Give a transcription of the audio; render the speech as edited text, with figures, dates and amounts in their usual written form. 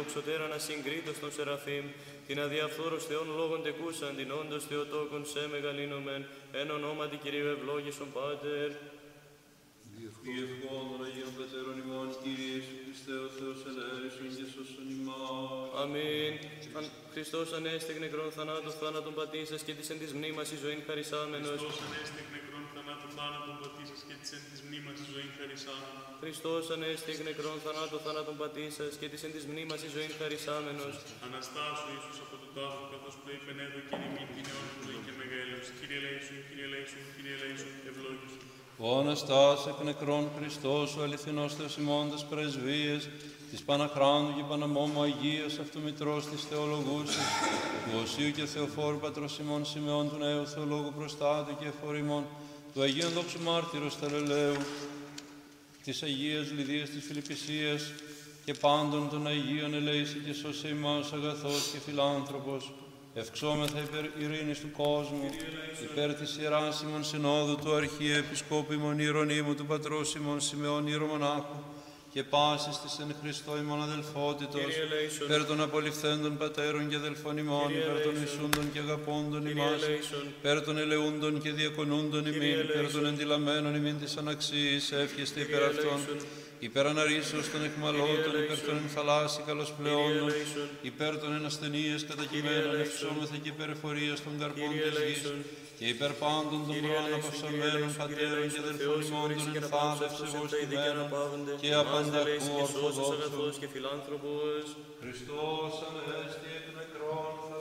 δοξωτέραν ασυγκρίτως των Σεραφείμ, την αδιαφθόρος Θεών λόγων τεκούσαν, την όντως Θεοτόκον σε μεγαλύνομεν, εν ονόματι Κυρίου ευλόγησον Πάτερ. Διευχών Αγίων Πατέρων ημών, Κύριε Ιησού Χριστέ ο Θεός ελέησον και σώσον ημάς. Αμήν. Χριστός ανέστη εκ νεκρών θανάτου, θάνατον πατήσας και της εν της μνήμας η ζωήν χαρισάμενος. Χριστός ανέστη εκ νεκρών θανάτου, θάνατον πατήσας και της εν της μνήμας η ζωήν χαρισάμενος. Χριστός ανέστη εκ νεκρών θανάτου, θάνατον πατήσας και της εν της μνήμας η ζωήν χαρισάμενος. Αναστάσου Ιησούς από τον τάφο, καθώς που είπε νέδο και νημήν την αιώνη ζωή και μεγέλεως. Κύριε ελέησον, Κύριε ελέησον, Κύριε ελέησον, ευλόγησον. Ο Αναστάς εκ νεκρών Χριστός, ο αληθινός Θεός ημών τας πρεσβείες, της Παναχράντου και Παναμόμου Αγίας Αυτομητρός της Θεολογούσης, του Οσίου και Θεοφόρου Πατρός ημών Σιμεών του Νέου Θεολόγου Προστάτου και Εφορήμων, του Αγίων Δόξου Μάρτυρος Θελελαίου, της Αγίας Λιδίας της Φιλιππισίας και πάντων των Αγίων ελέησε και σώσε ημάς αγαθός και φιλάνθρωπος, ευξόμεθα υπέρ ειρήνης του κόσμου, υπέρ της Ιεράς ημών Συνόδου του Αρχιεπισκόπου ημών Ιερονύμου του Πατρός ημών Σιμεών Ιερομονάχου και πάσης της εν Χριστώ ημών αδελφότητος, υπέρ των απολυφθέντων πατέρων και αδελφών ημών, υπέρ των ισούντων και αγαπώντων ημάς, υπέρ των ελεούντων και διακονούντων ημίν, υπέρ των εντυλαμμένων ημίν της αναξίης, εύχεστε υπέρ αυτών, υπέρ αναρρήσεως των εχμαλώτων, υπέρ των ενθαλάσσι καλοσπλεόντων, υπέρ των εν ασθενείες κατακειμένων, ευξόμεθα και υπέρ εφορίας των καρπών της γης, και υπέρ πάντων των προαναπαυσαμένων πατέρων και αδελφών ημών των ενθάδευσεως κειμένων και απανταχού ορθοδόξων. Και φιλάνθρωπος. Χριστός ανέστη εκ νεκρών